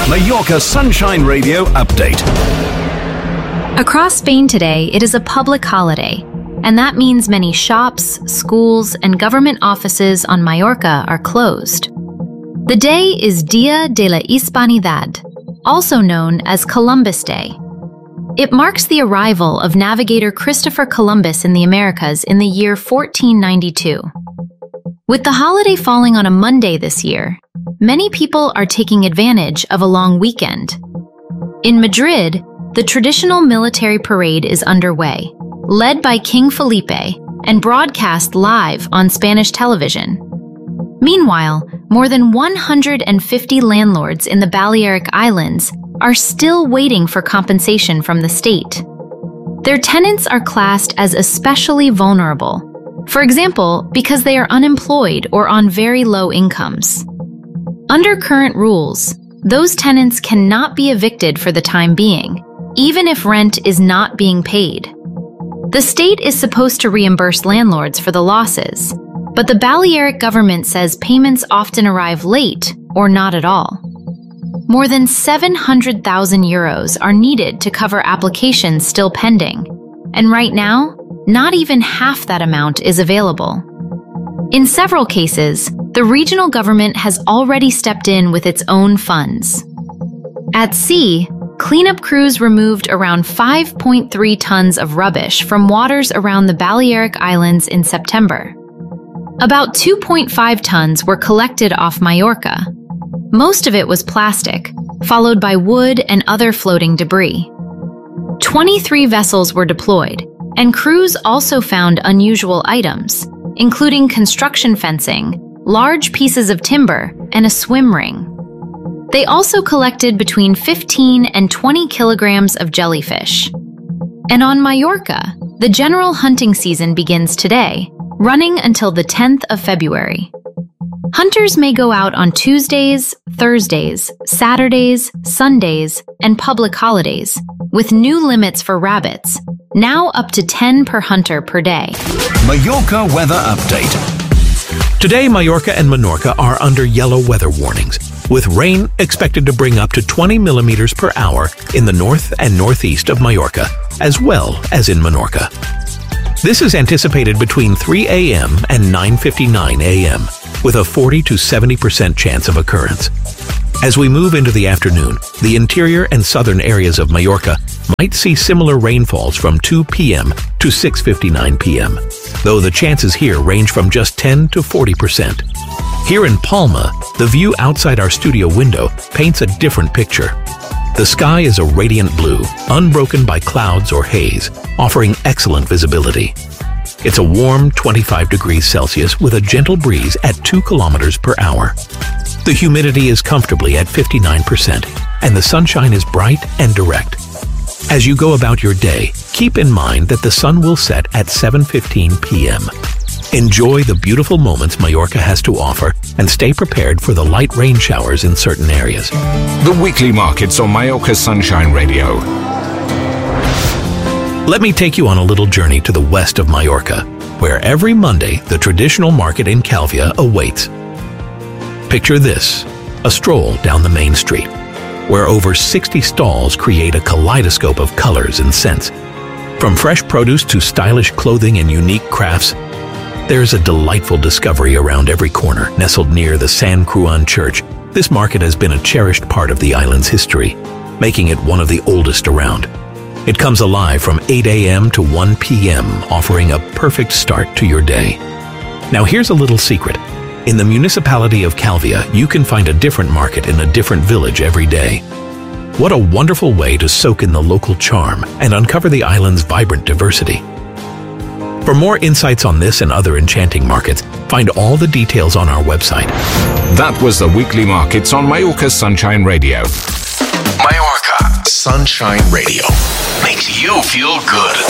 Mallorca Sunshine Radio update. Across Spain today, it is a public holiday, and that means many shops, schools, and government offices on Mallorca are closed. The day is Dia de la Hispanidad, also known as Columbus Day. It marks the arrival of navigator Christopher Columbus in the Americas in the year 1492. With the holiday falling on a Monday this year, many people are taking advantage of a long weekend. In Madrid, the traditional military parade is underway, led by King Felipe, and broadcast live on Spanish television. Meanwhile, more than 150 landlords in the Balearic Islands are still waiting for compensation from the state. Their tenants are classed as especially vulnerable, for example, because they are unemployed or on very low incomes. Under current rules, those tenants cannot be evicted for the time being, even if rent is not being paid. The state is supposed to reimburse landlords for the losses, but the Balearic government says payments often arrive late or not at all. More than 700,000 euros are needed to cover applications still pending, and right now, not even half that amount is available. In several cases, the regional government has already stepped in with its own funds. At sea, cleanup crews removed around 5.3 tons of rubbish from waters around the Balearic Islands in September. About 2.5 tons were collected off Mallorca. Most of it was plastic, followed by wood and other floating debris. 23 vessels were deployed, and crews also found unusual items, including construction fencing, large pieces of timber, and a swim ring. They also collected between 15 and 20 kilograms of jellyfish. And on Mallorca, the general hunting season begins today, running until the 10th of February. Hunters may go out on Tuesdays, Thursdays, Saturdays, Sundays, and public holidays, with new limits for rabbits, now up to 10 per hunter per day. Mallorca weather update. Today, Mallorca and Menorca are under yellow weather warnings, with rain expected to bring up to 20 millimeters per hour in the north and northeast of Mallorca, as well as in Menorca. This is anticipated between 3 a.m. and 9:59 a.m., with a 40 to 70% chance of occurrence. As we move into the afternoon, the interior and southern areas of Mallorca might see similar rainfalls from 2 p.m. to 6:59 p.m., though the chances here range from just 10 to 40%. Here in Palma, the view outside our studio window paints a different picture. The sky is a radiant blue, unbroken by clouds or haze, offering excellent visibility. It's a warm 25 degrees Celsius with a gentle breeze at 2 kilometers per hour. The humidity is comfortably at 59%, and the sunshine is bright and direct. As you go about your day, keep in mind that the sun will set at 7:15 p.m. Enjoy the beautiful moments Mallorca has to offer and stay prepared for the light rain showers in certain areas. The weekly markets on Mallorca Sunshine Radio. Let me take you on a little journey to the west of Mallorca, where every Monday the traditional market in Calvia awaits. Picture this, a stroll down the main street, where over 60 stalls create a kaleidoscope of colors and scents. From fresh produce to stylish clothing and unique crafts, there's a delightful discovery around every corner. Nestled near the San Cruan Church, this market has been a cherished part of the island's history, making it one of the oldest around. It comes alive from 8 a.m. to 1 p.m., offering a perfect start to your day. Now here's a little secret. In the municipality of Calvia, you can find a different market in a different village every day. What a wonderful way to soak in the local charm and uncover the island's vibrant diversity. For more insights on this and other enchanting markets, find all the details on our website. That was the weekly markets on Mallorca Sunshine Radio. Mallorca Sunshine Radio makes you feel good.